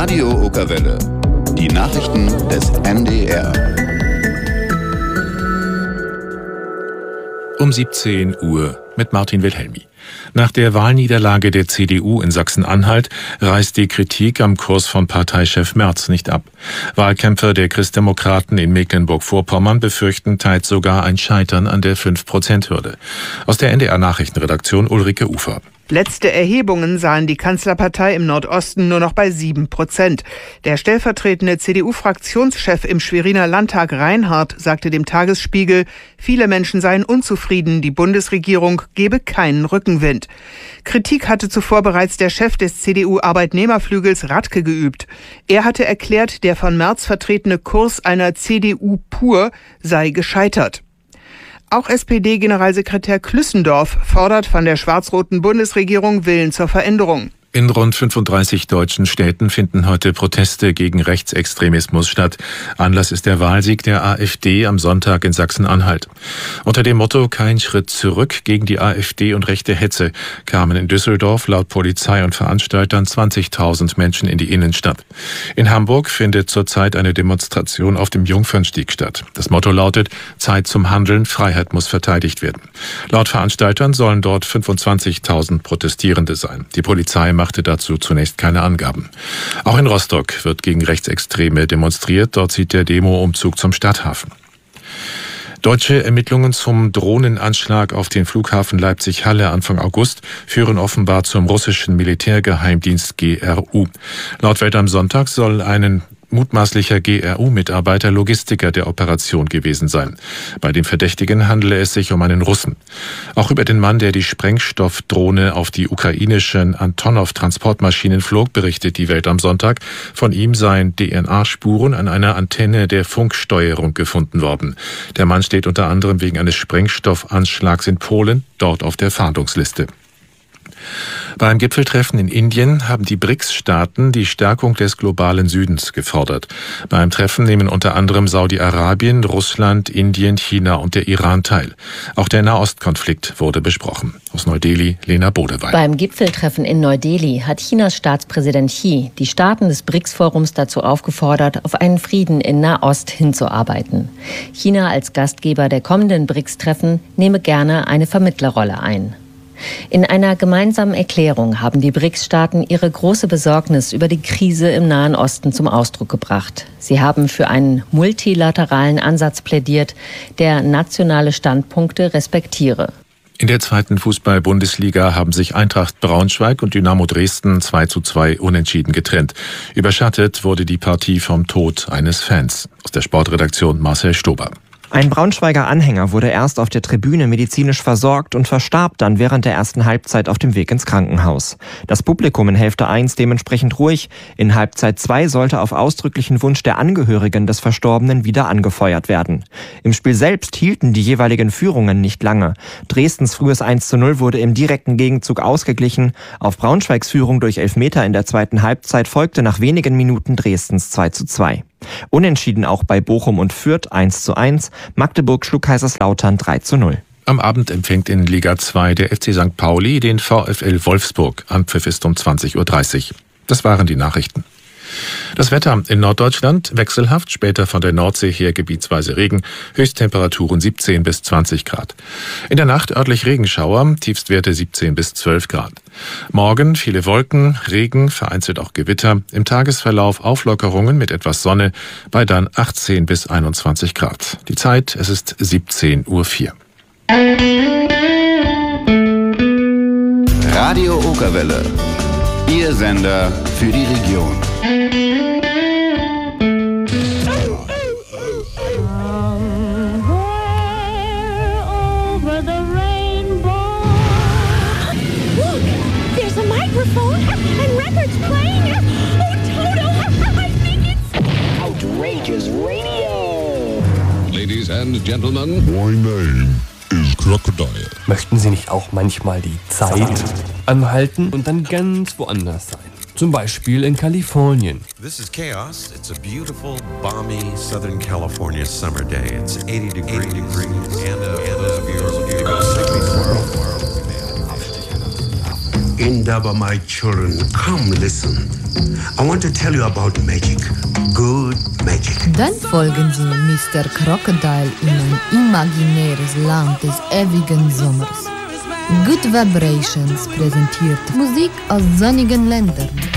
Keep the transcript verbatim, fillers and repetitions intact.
Radio Okerwelle. Die Nachrichten des M D R. Um siebzehn Uhr mit Martin Wilhelmi. Nach der Wahlniederlage der C D U in Sachsen-Anhalt reißt die Kritik am Kurs von Parteichef Merz nicht ab. Wahlkämpfer der Christdemokraten in Mecklenburg-Vorpommern befürchten teils sogar ein Scheitern an der fünf Prozent Hürde. Aus der N D R-Nachrichtenredaktion Ulrike Ufer. Letzte Erhebungen sahen die Kanzlerpartei im Nordosten nur noch bei sieben Prozent. Der stellvertretende C D U-Fraktionschef im Schweriner Landtag Reinhardt sagte dem Tagesspiegel, viele Menschen seien unzufrieden, die Bundesregierung gebe keinen Rückenwind. Kritik hatte zuvor bereits der Chef des C D U-Arbeitnehmerflügels Radke geübt. Er hatte erklärt, der von Merz vertretene Kurs einer C D U pur sei gescheitert. Auch S P D-Generalsekretär Klüssendorf fordert von der schwarz-roten Bundesregierung Willen zur Veränderung. In rund fünfunddreißig deutschen Städten finden heute Proteste gegen Rechtsextremismus statt. Anlass ist der Wahlsieg der AfD am Sonntag in Sachsen-Anhalt. Unter dem Motto "Kein Schritt zurück" gegen die AfD und rechte Hetze kamen in Düsseldorf laut Polizei und Veranstaltern zwanzigtausend Menschen in die Innenstadt. In Hamburg findet zurzeit eine Demonstration auf dem Jungfernstieg statt. Das Motto lautet "Zeit zum Handeln, Freiheit muss verteidigt werden". Laut Veranstaltern sollen dort fünfundzwanzigtausend Protestierende sein. Die Polizei machte dazu zunächst keine Angaben. Auch in Rostock wird gegen Rechtsextreme demonstriert. Dort zieht der Demo-Umzug zum Stadthafen. Deutsche Ermittlungen zum Drohnenanschlag auf den Flughafen Leipzig-Halle Anfang August führen offenbar zum russischen Militärgeheimdienst G R U. Laut Welt am Sonntag soll ein mutmaßlicher G R U-Mitarbeiter Logistiker der Operation gewesen sein. Bei dem Verdächtigen handele es sich um einen Russen. Auch über den Mann, der die Sprengstoffdrohne auf die ukrainischen Antonov-Transportmaschinen flog, berichtet die Welt am Sonntag. Von ihm seien D N A-Spuren an einer Antenne der Funksteuerung gefunden worden. Der Mann steht unter anderem wegen eines Sprengstoffanschlags in Polen dort auf der Fahndungsliste. Beim Gipfeltreffen in Indien haben die B R I C S-Staaten die Stärkung des globalen Südens gefordert. Beim Treffen nehmen unter anderem Saudi-Arabien, Russland, Indien, China und der Iran teil. Auch der Nahostkonflikt wurde besprochen. Aus Neu-Delhi, Lena Bodeweil. Beim Gipfeltreffen in Neu-Delhi hat Chinas Staatspräsident Xi die Staaten des B R I C S-Forums dazu aufgefordert, auf einen Frieden in Nahost hinzuarbeiten. China als Gastgeber der kommenden B R I C S-Treffen nehme gerne eine Vermittlerrolle ein. In einer gemeinsamen Erklärung haben die B R I C S-Staaten ihre große Besorgnis über die Krise im Nahen Osten zum Ausdruck gebracht. Sie haben für einen multilateralen Ansatz plädiert, der nationale Standpunkte respektiere. In der zweiten Fußball-Bundesliga haben sich Eintracht Braunschweig und Dynamo Dresden zwei zu zwei unentschieden getrennt. Überschattet wurde die Partie vom Tod eines Fans. Aus der Sportredaktion Marcel Stober. Ein Braunschweiger Anhänger wurde erst auf der Tribüne medizinisch versorgt und verstarb dann während der ersten Halbzeit auf dem Weg ins Krankenhaus. Das Publikum in Hälfte eins dementsprechend ruhig. In Halbzeit zwei sollte auf ausdrücklichen Wunsch der Angehörigen des Verstorbenen wieder angefeuert werden. Im Spiel selbst hielten die jeweiligen Führungen nicht lange. Dresdens frühes eins zu null wurde im direkten Gegenzug ausgeglichen. Auf Braunschweigs Führung durch Elfmeter in der zweiten Halbzeit folgte nach wenigen Minuten Dresdens zwei zu zwei. Unentschieden auch bei Bochum und Fürth eins zu eins. Magdeburg schlug Kaiserslautern drei zu null. Am Abend empfängt in Liga zwei der F C Sankt Pauli den VfL Wolfsburg. Anpfiff ist um zwanzig Uhr dreißig. Das waren die Nachrichten. Das Wetter in Norddeutschland wechselhaft, später von der Nordsee her gebietsweise Regen, Höchsttemperaturen siebzehn bis zwanzig Grad. In der Nacht örtlich Regenschauer, Tiefstwerte siebzehn bis zwölf Grad. Morgen viele Wolken, Regen, vereinzelt auch Gewitter, im Tagesverlauf Auflockerungen mit etwas Sonne, bei dann achtzehn bis einundzwanzig Grad. Die Zeit, es ist siebzehn Uhr vier. Radio Okerwelle. Ihr Sender für die Region. Ladies and gentlemen, my name is Crocodile. Möchten Sie nicht auch manchmal die Zeit anhalten und dann ganz woanders sein? Zum Beispiel in Kalifornien. This is Chaos. It's a beautiful, balmy Southern California summer day. It's eighty degrees, eighty degrees and a, and a, Indaba, my children, come listen. I want to tell you about magic. Good magic. Dann folgen Sie Mister Crocodile in ein imaginäres Land des ewigen Sommers. Good Vibrations präsentiert Musik aus sonnigen Ländern.